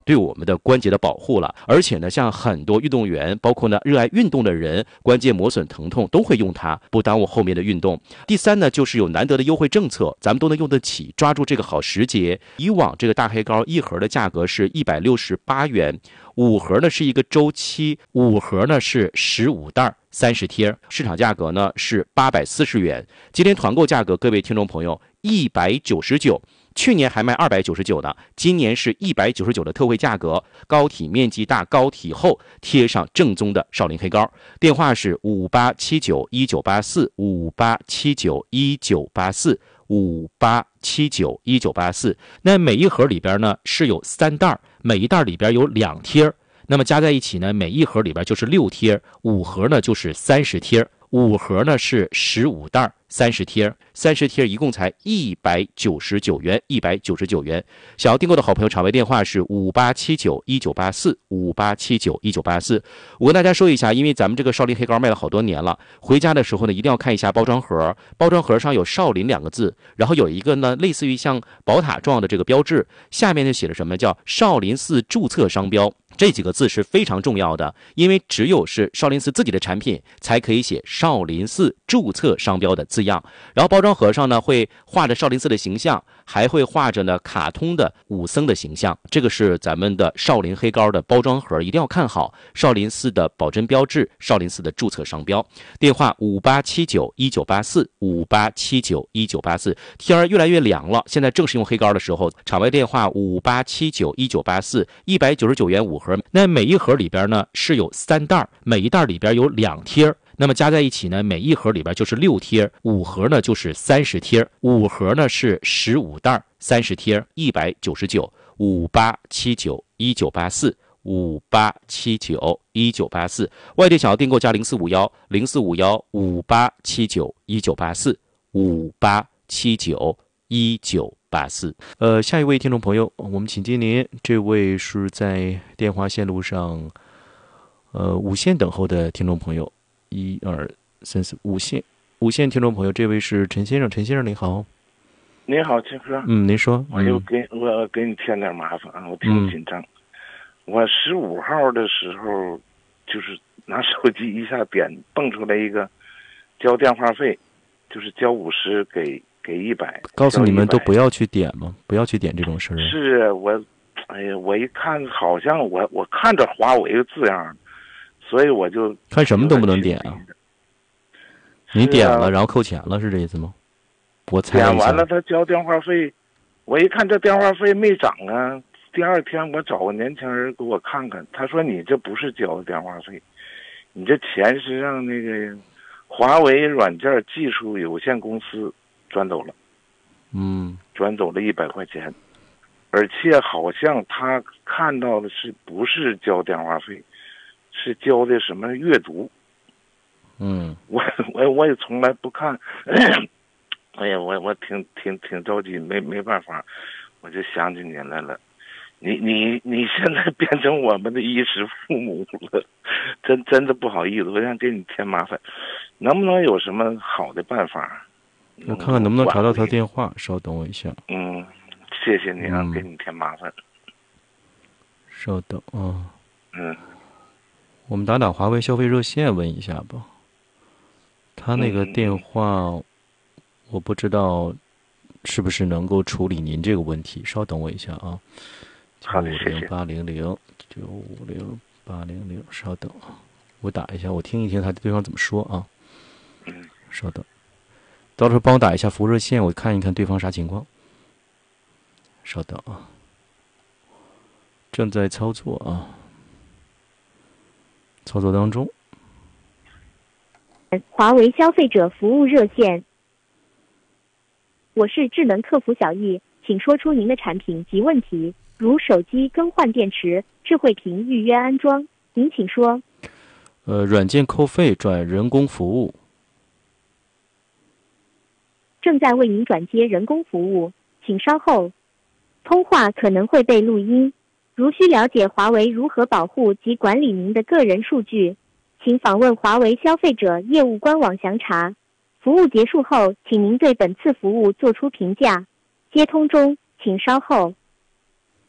对我们的关节的保护了。而且呢，像很多运动员，包括呢热爱运动的人，关节磨损疼痛都会用它，不耽误后面的运动。第三呢，就是有难得的优惠政策，咱们都能用得起，抓住这个好时节。以往这个大黑膏一盒的价格是168元，5盒呢是一个周期，5盒呢是15袋30贴，市场价格呢是840元。今天团购价格，各位听众朋友199，去年还卖299呢，今年是199的特惠价格，膏体面积大，膏体厚，贴上正宗的少林黑膏。电话是58791984，58791984，58791984。那每一盒里边呢是有3袋，每一袋里边有2贴，那么加在一起呢，每一盒里边就是6贴，5盒呢就是30贴，5盒呢是15袋30贴，30贴一共才199元，199元。想要订购的好朋友，场外电话是58791984，58791984。我跟大家说一下，因为咱们这个少林黑膏卖了好多年了，回家的时候呢，一定要看一下包装盒，包装盒上有少林2个字，然后有一个呢类似于像宝塔状的这个标志，下面就写了什么叫少林寺注册商标。这几个字是非常重要的，因为只有是少林寺自己的产品才可以写少林寺注册商标的字样。然后包装盒上呢会画着少林寺的形象，还会画着呢卡通的武僧的形象。这个是咱们的少林黑膏的包装盒，一定要看好少林寺的保真标志，少林寺的注册商标。电话58791984，58791984。天儿越来越凉了，现在正是用黑膏的时候。场外电话58791984，199元5盒。那每一盒里边呢是有3袋，每一袋里边有2贴，那么加在一起呢，每一盒里边就是6贴，5盒呢就是30贴，5盒呢是15袋30贴，199，58791984，58791984。外地想要订购加0451045158791984，58791984。下一位听众朋友，我们请接您。这位是在电话线路上，无线等候的听众朋友，1、2、3、4，无线听众朋友，这位是陈先生，陈先生您好。 您好，金哥。 您说。 我给你添点麻烦啊，我挺紧张。我15号的时候，就是拿手机一下蹦出来一个交电话费，就是交50给100。 告诉你们都不要去点吗？不要去点这种事儿。 是我一看好像我看着华为的字样，所以我就看什么都不能点啊。你点了，然后扣钱了，是这意思吗？我猜一下。 点完了，他交电话费，我一看这电话费没涨啊。第二天我找个年轻人给我看看，他说你这不是交的电话费，你这钱是让那个华为软件技术有限公司转走了。转走了100块钱，而且好像他看到的不是交电话费，是交的什么阅读。我也从来不看。哎呀，我挺着急，没办法，我就想起您来了。你现在变成我们的衣食父母了，真的不好意思，我想给你添麻烦，能不能有什么好的办法？ 我看看能不能查到他电话，稍等我一下。 谢谢你啊，给你添麻烦。 稍等啊。我们打华为消费热线问一下吧。他那个电话，我不知道是不是能够处理您这个问题，稍等我一下啊。950800，稍等啊，我打一下，我听一听他对方怎么说啊。稍等，到时候帮我打一下服务热线，我看一看对方啥情况。稍等啊，正在操作啊，操作当中。 华为消费者服务热线，我是智能客服小易，请说出您的产品及问题，如手机更换电池、智慧屏预约安装，您请说。 软件扣费转人工服务。 正在为您转接人工服务，请稍后。通话可能会被录音，如需了解华为如何保护及管理您的个人数据，请访问华为消费者业务官网详查。服务结束后，请您对本次服务做出评价。接通中，请稍后。